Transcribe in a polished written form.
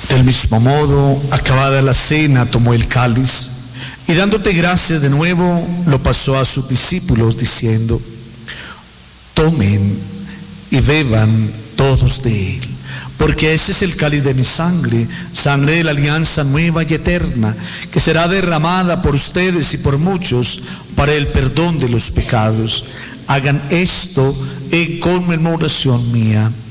Del mismo modo, acabada la cena, tomó el cáliz y dándote gracias de nuevo, lo pasó a sus discípulos diciendo: tomen y beban todos de él, porque ese es el cáliz de mi sangre, sangre de la alianza nueva y eterna, que será derramada por ustedes y por muchos para el perdón de los pecados. Hagan esto en conmemoración mía.